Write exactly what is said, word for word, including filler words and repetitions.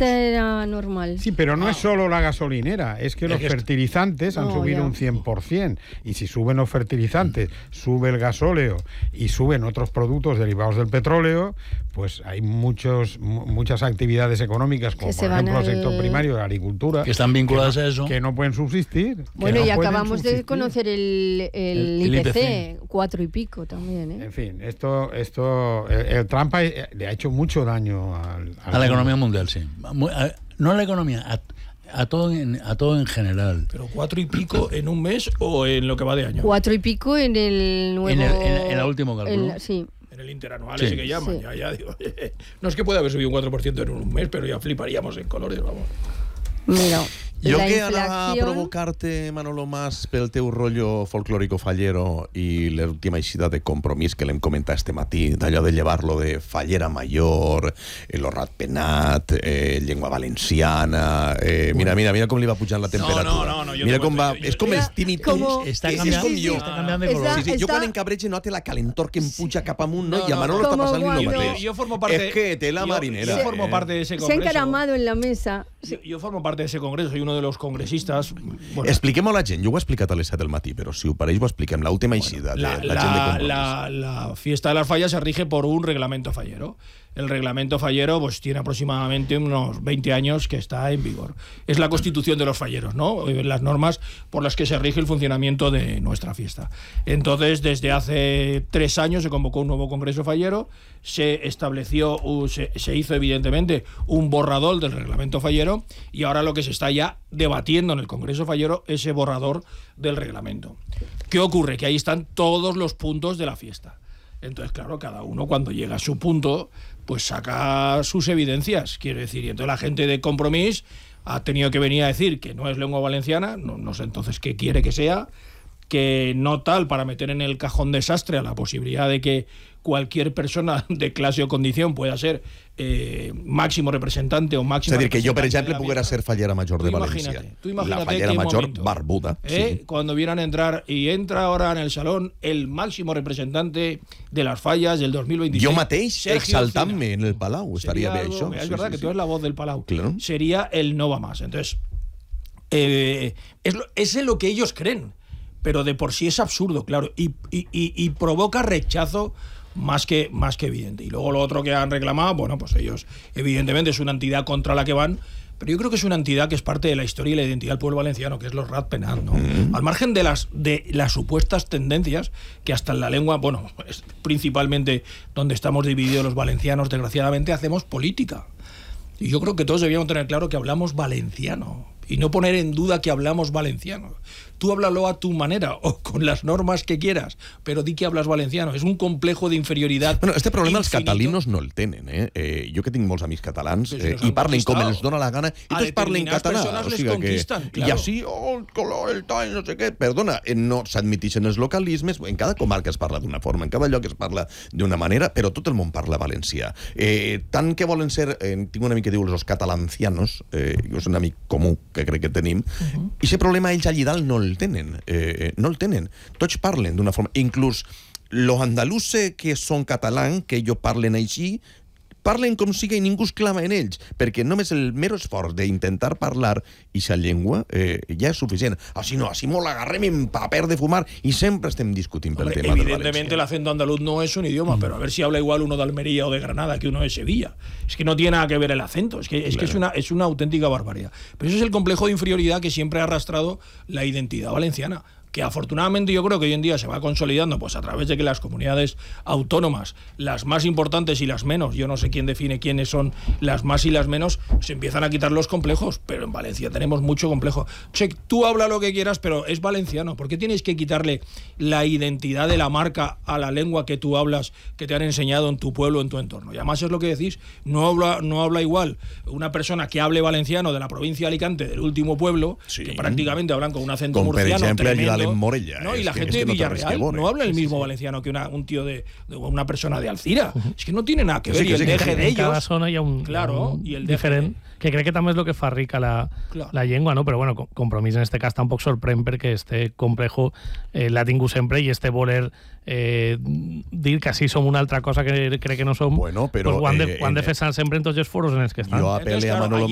esta era normal. Sí, pero no ah. es solo la gasolinera, es que es los que fertilizantes han no, subido ya. un cien por ciento. Y si suben los fertilizantes, sube el gasóleo y suben otros productos derivados del petróleo, pues hay muchos muchas actividades económicas, como por ejemplo al... el sector primario de la agricultura, que están vinculadas no, a eso. Que no pueden subsistir. Bueno, no y acabamos subsistir. de conocer el, el, el I P C, cuatro y pico también, ¿eh? En fin, esto, esto el, el Trump ha, le ha hecho mucho daño al, al a la economía mundial, sí. No a la economía, a, a, todo en, a todo en general. ¿Pero cuatro y pico en un mes o en lo que va de año? Cuatro y pico en el nuevo... En el, en, en el último cálculo. En, sí. En el interanual sí. ese que llaman. Sí. Ya, ya, digo, no es que pueda haber subido un cuatro por ciento en un mes, pero ya fliparíamos en colores, vamos. Mira, jo que anava a provocar-te, Manolo Mas, pel teu rotllo folclórico fallero i l'última eixida de Compromís que l'hem comentat este matí, d'allò de llevar-lo de fallera mayor, eh, lo ratpenat, eh, llengua valenciana... Eh, mira, mira, mira com li va pujant la temperatura. No, no, no, no mira com va... Jo, és com era, els tímids... como, Està és, canviant, és com jo. Està canviant de color. Sí, sí, està, jo quan encabrege note la calentor que em puja cap amunt, no? No, I a Manolo no, està passant-li bueno. lo mateix. Yo, yo formo parte... Es que tela yo, marinera. Yo formo eh. parte de ese se congreso. ha encaramado en la mesa. Yo, yo formo parte de ese congreso, soy uno de los congresistas. Bueno, expliquem-ho a la gent, jo ho he explicat a les set del matí, però si ho pareix ho expliquem, l'última eixida la, de la, la, gent de Compromís. la, la fiesta de las fallas se rige por un reglamento fallero. El reglamento fallero pues tiene aproximadamente unos veinte años que está en vigor. Es la constitución de los falleros, ¿no? Las normas por las que se rige el funcionamiento de nuestra fiesta. Entonces, desde hace tres años se convocó un nuevo congreso fallero, se estableció, se, se hizo evidentemente un borrador del reglamento fallero y ahora lo que se está ya debatiendo en el congreso fallero es ese borrador del reglamento. ¿Qué ocurre? Que ahí están todos los puntos de la fiesta. Entonces, claro, cada uno cuando llega a su punto, pues saca sus evidencias, quiero decir, y entonces la gente de Compromís ha tenido que venir a decir que no es lengua valenciana, no, no sé entonces qué quiere que sea, que no tal, para meter en el cajón desastre a la posibilidad de que cualquier persona de clase o condición pueda ser eh, máximo representante o máximo... És a dir, que jo, per exemple, pudiera ser fallera major de Valencia. Tú imagínate la fallera major momento, barbuda. ¿eh? Sí. Cuando vieran entrar, y entra ahora en el salón el máximo representante de las fallas del dos mil veintiséis. Jo mateix exaltant-me en el Palau, estaria bé això. Es sí, verdad sí, que sí. tú eres la voz del Palau. Claro. Sería el no va más. Entonces, eh, es, lo, es lo que ellos creen, pero de por sí es absurdo, claro, y, y, y, y provoca rechazo más que, más que evidente. Y luego lo otro que han reclamado, bueno, pues ellos, evidentemente, es una entidad contra la que van, pero yo creo que es una entidad que es parte de la historia y la identidad del pueblo valenciano, que es los Ratpenat, ¿no? Mm. Al margen de las, de las supuestas tendencias, que hasta en la lengua, bueno, es principalmente donde estamos divididos los valencianos, desgraciadamente, hacemos política. Y yo creo que todos debíamos tener claro que hablamos valenciano y no poner en duda que hablamos valenciano. Tú háblalo a tu manera o con las normas que quieras, però di que hablas valenciano. És un complejo d'inferioritat. Bueno, este problema infinito. Els catalinos no el tenen, eh? eh jo que tinc molts amics catalans si eh, i parlen com els dona la gana i tots parlen català. O sigui que, claro. I així, oh, el color, el tall, no sé què. Perdona, eh, no s'admitixen els localismes. En cada comarca es parla d'una forma, en cada lloc es parla d'una manera, però tot el món parla valencià. Eh, tant que volen ser, eh, tinc un amic que diu els catalancianos, eh, és un amic comú que crec que tenim, uh-huh. i aquest problema ells allí dalt no el tenen, eh, no el tenen. Tots parlen d'una forma, inclús los andalusos que són catalans, que ells parlen així, parlen com siga i ningú es clama en ells, perquè només el mero esforç d'intentar parlar aquesta llengua eh, ja és suficient. Així no, així molt agarrem en paper de fumar i sempre estem discutint pel Hombre, tema del evidentemente valencià. el acento andaluz no es un idioma, pero a ver si habla igual uno de Almería o de Granada que uno de Sevilla. Es que no tiene nada que ver el acento, es que es, claro. que es, una, es una auténtica barbaridad. Pero eso es el complejo de inferioridad que siempre ha arrastrado la identidad valenciana, que afortunadamente yo creo que hoy en día se va consolidando pues a través de que las comunidades autónomas, las más importantes y las menos, yo no sé quién define quiénes son las más y las menos, se empiezan a quitar los complejos, pero en Valencia tenemos mucho complejo. Che, tú habla lo que quieras, pero es valenciano. ¿Por qué tienes que quitarle la identidad de la marca a la lengua que tú hablas, que te han enseñado en tu pueblo, en tu entorno? Y además es lo que decís, no habla, no habla igual una persona que hable valenciano de la provincia de Alicante, del último pueblo, sí. que prácticamente hablan con un acento com murciano ejemplo, tremendo. En Morella, no, y la que, gente de no Villarreal no, no habla el mismo sí, sí. valenciano que una, un tío de, de una persona de Alcira. Uh-huh. Es que no tiene nada que ver. Sí, que y el sí, deje de ellos. En cada zona hi ha un, claro, un y el diferent, que crec que també és el que fa rica la, claro. la llengua, no? Però bueno, Compromís en este cas tampoc sorprèn perquè este complejo eh, l'ha tingut sempre i este voler eh, dir que sí som una altra cosa que crec que no som, bueno, però, pues ho han de, eh, ho han de fer sempre en tots els foros en els que estan. Jo apel·le a Manolo